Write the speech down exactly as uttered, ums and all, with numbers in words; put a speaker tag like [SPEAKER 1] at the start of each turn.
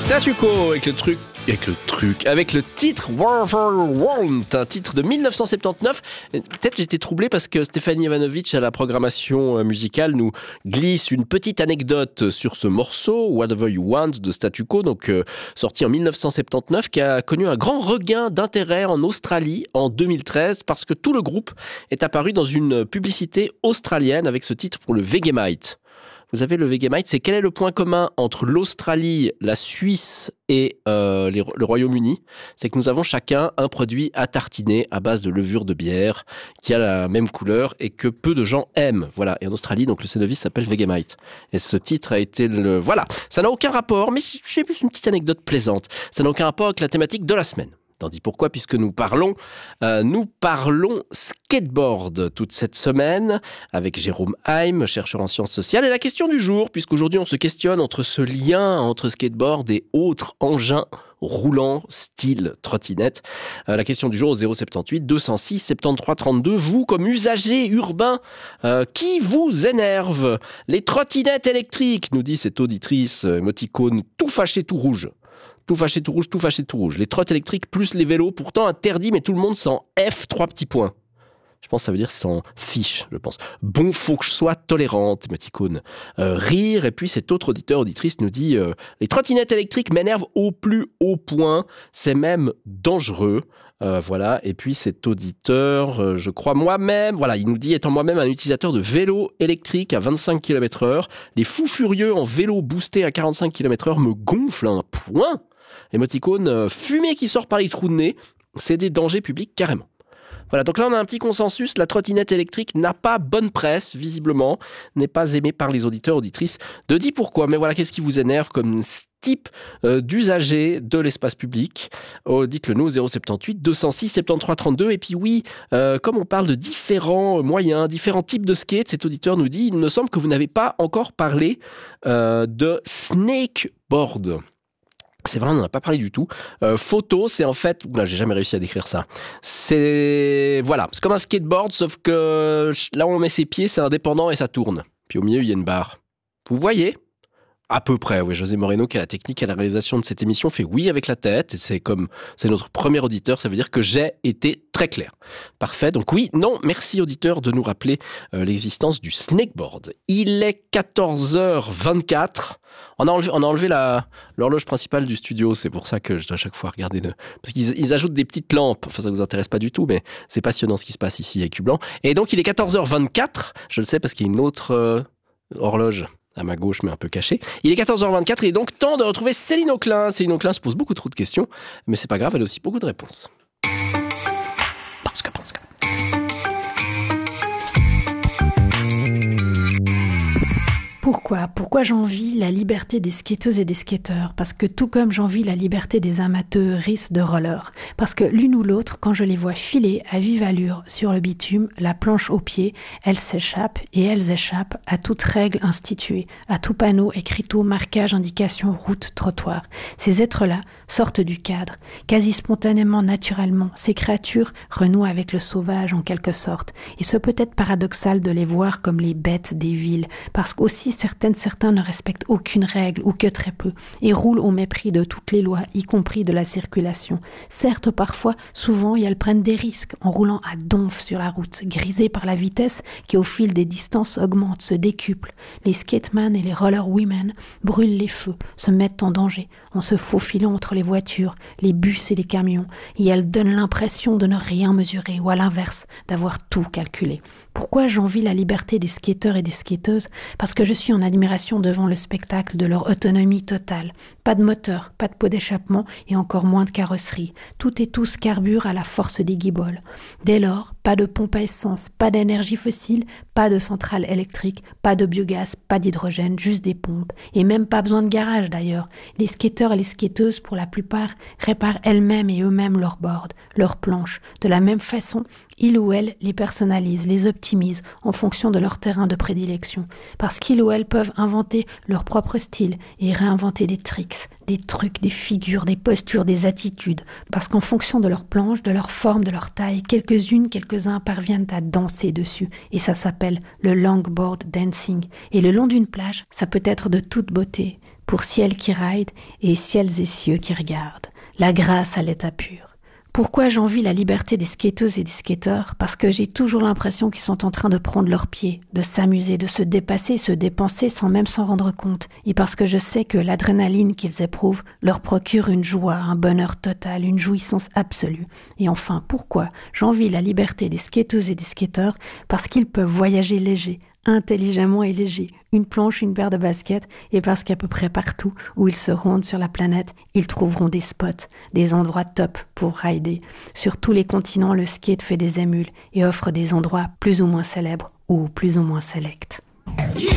[SPEAKER 1] Statu Quo avec le truc, avec le truc, avec le titre Whatever You Want, un titre de dix-neuf cent soixante-dix-neuf. Peut-être j'étais troublé parce que Stéphanie Ivanovic à la programmation musicale nous glisse une petite anecdote sur ce morceau Whatever You Want de Statu Quo, donc euh, sorti en dix-neuf cent soixante-dix-neuf, qui a connu un grand regain d'intérêt en Australie en deux mille treize parce que tout le groupe est apparu dans une publicité australienne avec ce titre pour le Vegemite. Vous avez le Vegemite, c'est quel est le point commun entre l'Australie, la Suisse et euh, les, le Royaume-Uni? C'est que nous avons chacun un produit à tartiner à base de levure de bière qui a la même couleur et que peu de gens aiment. Voilà. Et en Australie, donc le Cénovis s'appelle Vegemite. Et ce titre a été le... Voilà. Ça n'a aucun rapport, mais c'est plus une petite anecdote plaisante. Ça n'a aucun rapport avec la thématique de la semaine. Tandis pourquoi, puisque nous parlons, euh, nous parlons skateboard toute cette semaine avec Jérôme Heim, chercheur en sciences sociales. Et la question du jour, puisqu'aujourd'hui on se questionne entre ce lien entre skateboard et autres engins roulants style trottinette. Euh, la question du jour au zéro soixante-dix-huit deux cent six soixante-treize trente-deux. Vous, comme usager urbain, euh, qui vous énerve? Les trottinettes électriques, nous dit cette auditrice émoticône tout fâché, tout rouge. Tout fâché, tout rouge, tout fâché, tout rouge. Les trottes électriques plus les vélos, pourtant interdits, mais tout le monde s'en F, trois petits points. Je pense que ça veut dire s'en fiche, je pense. Bon, faut que je sois tolérante, émoticône. Euh, rire, et puis cet autre auditeur, auditrice nous dit euh, « Les trottinettes électriques m'énervent au plus haut point, c'est même dangereux. Euh, » Voilà, et puis cet auditeur, euh, je crois moi-même, voilà, il nous dit « Étant moi-même un utilisateur de vélo électrique à vingt-cinq kilomètres heure, les fous furieux en vélo boosté à quarante-cinq kilomètres heure me gonflent un point. » Émoticône, euh, fumée qui sort par les trous de nez, c'est des dangers publics carrément. Voilà, donc là on a un petit consensus, la trottinette électrique n'a pas bonne presse, visiblement, n'est pas aimée par les auditeurs, auditrices, de dit pourquoi. Mais voilà, qu'est-ce qui vous énerve comme type euh, d'usager de l'espace public? Oh, dites-le nous au zéro soixante-dix-huit deux cent six soixante-treize trente-deux. Et puis oui, euh, comme on parle de différents moyens, différents types de skate, cet auditeur nous dit, il me semble que vous n'avez pas encore parlé euh, de snakeboard. C'est vrai, on n'en a pas parlé du tout. Euh, photo, c'est en fait... Oula, j'ai jamais réussi à décrire ça. C'est... Voilà, c'est comme un skateboard, sauf que là où on met ses pieds, c'est indépendant et ça tourne. Puis au milieu, il y a une barre. Vous voyez ? À peu près, oui. José Moreno, qui a la technique et la réalisation de cette émission, fait oui avec la tête. Et c'est comme... C'est notre premier auditeur, ça veut dire que j'ai été très clair. Parfait. Donc oui, non, merci auditeur de nous rappeler euh, l'existence du snakeboard. Il est quatorze heures vingt-quatre. On a enlevé, on a enlevé la, l'horloge principale du studio, c'est pour ça que je dois à chaque fois regarder le... Parce qu'ils ils ajoutent des petites lampes, enfin ça vous intéresse pas du tout, mais c'est passionnant ce qui se passe ici avec Cublanc. Et donc il est quatorze heures vingt-quatre, je le sais parce qu'il y a une autre euh, horloge à ma gauche, mais un peu cachée. Il est quatorze heures vingt-quatre et il est donc temps de retrouver Céline Auclin. Céline Auclin se pose beaucoup trop de questions, mais c'est pas grave, elle a aussi beaucoup de réponses. Parce que, parce que...
[SPEAKER 2] Pourquoi Pourquoi j'envie la liberté des skateuses et des skateurs? Parce que tout comme j'envie la liberté des amateuristes de roller. Parce que l'une ou l'autre, quand je les vois filer à vive allure sur le bitume, la planche au pied, elles s'échappent et elles échappent à toute règle instituée, à tout panneau, écriteau, marquage, indication, route, trottoir. Ces êtres-là sortent du cadre. Quasi spontanément, naturellement, ces créatures renouent avec le sauvage en quelque sorte. Et ce peut être paradoxal de les voir comme les bêtes des villes, parce qu'aussi certaines, certains ne respectent aucune règle ou que très peu et roulent au mépris de toutes les lois, y compris de la circulation. Certes, parfois, souvent, et elles prennent des risques en roulant à donf sur la route, grisées par la vitesse qui au fil des distances augmente, se décuple. Les skateman et les roller women brûlent les feux, se mettent en danger en se faufilant entre les voitures, les bus et les camions, et elles donnent l'impression de ne rien mesurer ou à l'inverse, d'avoir tout calculé. Pourquoi j'envie la liberté des skateurs et des skateuses? Parce que je suis en admiration devant le spectacle de leur autonomie totale. Pas de moteur, pas de pot d'échappement et encore moins de carrosserie. Tout et tous carburent à la force des guiboles. Dès lors, pas de pompe à essence, pas d'énergie fossile, pas de centrale électrique, pas de biogaz, pas d'hydrogène, juste des pompes. Et même pas besoin de garage d'ailleurs. Les skateurs et les skateuses, pour la plupart, réparent elles-mêmes et eux-mêmes leurs boards, leurs planches. De la même façon, ils ou elles les personnalisent, les optimisent en fonction de leur terrain de prédilection. Parce qu'ils ou elles peuvent inventer leur propre style et réinventer des tricks, des trucs, des figures, des postures, des attitudes. Parce qu'en fonction de leur planche, de leur forme, de leur taille, quelques-unes, quelques-uns parviennent à danser dessus. Et ça s'appelle le longboard dancing. Et le long d'une plage, ça peut être de toute beauté. pour ciel qui ride et ciels et cieux qui regardent. La grâce à l'état pur. Pourquoi j'envie la liberté des skateuses et des skateurs ? Parce que j'ai toujours l'impression qu'ils sont en train de prendre leurs pieds, de s'amuser, de se dépasser, se dépenser sans même s'en rendre compte. Et parce que je sais que l'adrénaline qu'ils éprouvent leur procure une joie, un bonheur total, une jouissance absolue. Et enfin, pourquoi j'envie la liberté des skateuses et des skateurs ? Parce qu'ils peuvent voyager légers, intelligemment et léger, une planche, une paire de baskets, et parce qu'à peu près partout où ils se rendent sur la planète, ils trouveront des spots, des endroits top pour rider. Sur tous les continents, le skate fait des émules et offre des endroits plus ou moins célèbres ou plus ou moins sélects.